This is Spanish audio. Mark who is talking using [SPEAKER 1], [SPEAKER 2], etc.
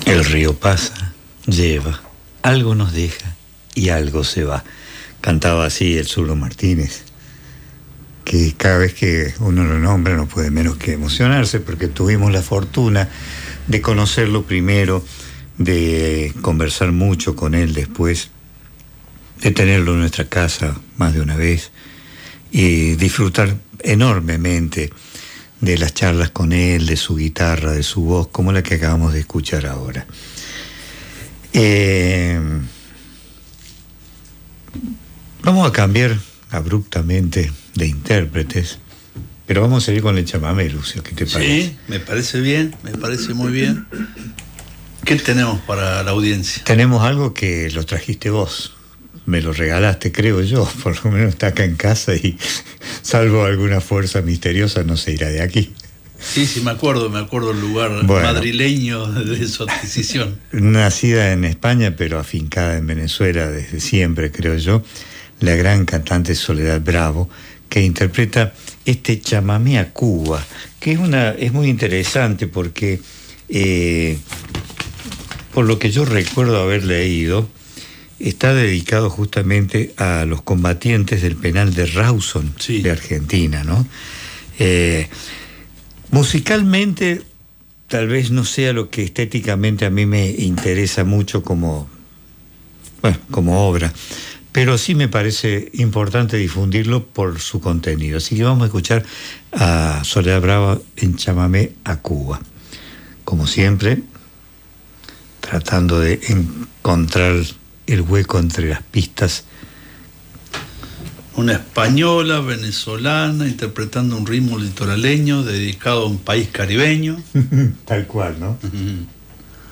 [SPEAKER 1] El río pasa, lleva, algo nos deja y algo se va. Cantaba así el Zurdo Martínez, que cada vez que uno lo nombra no puede menos que emocionarse, porque tuvimos la fortuna de conocerlo primero, de conversar mucho con él después, de tenerlo en nuestra casa más de una vez y disfrutar enormemente de las charlas con él, de su guitarra, de su voz, como la que acabamos de escuchar ahora. Vamos a cambiar abruptamente de intérpretes, pero vamos a seguir con el chamamé, Lucio, ¿qué te parece?
[SPEAKER 2] Sí, me parece bien, me parece muy bien. ¿Qué tenemos para la audiencia?
[SPEAKER 1] Tenemos algo que lo trajiste vos, me lo regalaste, creo yo, por lo menos está acá en casa y salvo alguna fuerza misteriosa no se irá de aquí.
[SPEAKER 2] Sí, me acuerdo el lugar madrileño de su adquisición.
[SPEAKER 1] Nacida en España, pero afincada en Venezuela desde siempre, creo yo, la gran cantante Soledad Bravo, que interpreta este chamamé a Cuba, que es muy interesante porque, por lo que yo recuerdo haber leído, está dedicado justamente a los combatientes del penal de Rawson, sí, de Argentina, ¿no? Musicalmente, tal vez no sea lo que estéticamente a mí me interesa mucho como obra, pero sí me parece importante difundirlo por su contenido. Así que vamos a escuchar a Soledad Bravo en chamamé a Cuba. Como siempre, tratando de encontrar el hueco entre las pistas.
[SPEAKER 2] Una española, venezolana, interpretando un ritmo litoraleño dedicado a un país caribeño.
[SPEAKER 1] Tal cual, ¿no?
[SPEAKER 2] Uh-huh.